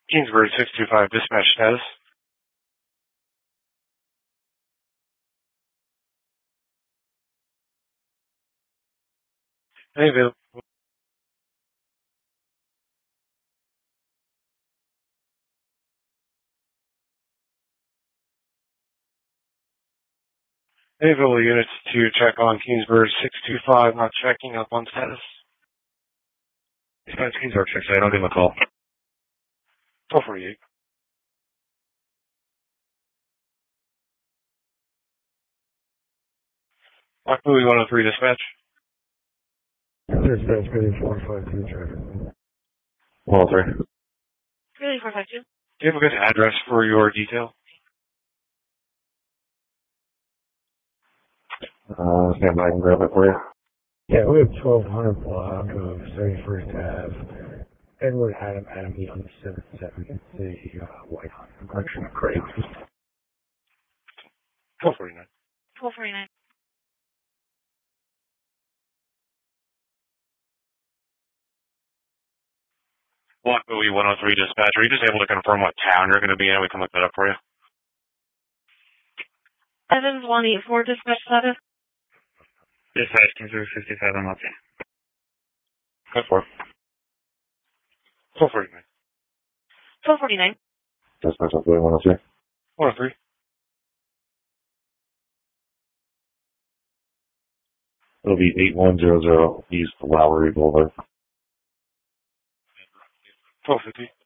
Kingsbury 625, dispatch status. Any available units to check on Kingsbury 625, not checking up on status. Dispatch Kingsbury 6, I'll give him a call. 1248. Lock Louis 103, dispatch. Dispatch, Billy 452, traffic. 103. Really 452. Do you have a good address for your detail? Stand by and grab it for you. Yeah, we have 1200 block of 31st Ave. Edward Adam E on the 7th City, White Hawk, correction of Craig. 1249. 1249. Block Louis 103, dispatch. Are you just able to confirm what town you're going to be in? We can look that up for you. Evans 184, dispatch status. Dispatch Kingsbury 55, I'm okay. Go for it. 1249. 1249. Dispatch Louis 103. 103. It'll be 8100 East Lowry Boulevard. 1250.